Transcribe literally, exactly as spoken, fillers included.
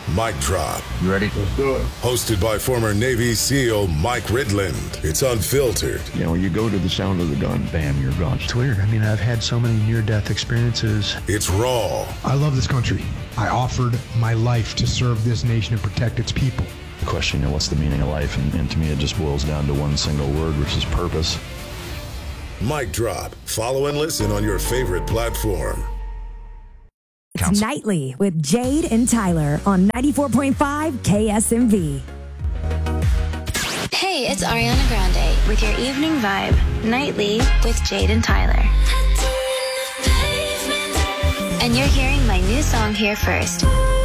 Mic Drop. You ready? Let's do it. Hosted by former Navy SEAL Mike Ridland. It's unfiltered. You know, you go to the sound of the gun, bam, you're gone. It's weird. I mean, I've had so many near-death experiences. It's raw. I love this country. I offered my life to serve this nation and protect its people. The question, you know, what's the meaning of life? And, and to me, it just boils down to one single word, which is purpose. Mic Drop. Follow and listen on your favorite platform. It's Nightly with Jade and Tyler on ninety-four point five K S M V. Hey, it's Ariana Grande with your evening vibe, Nightly with Jade and Tyler. And you're hearing my new song here first.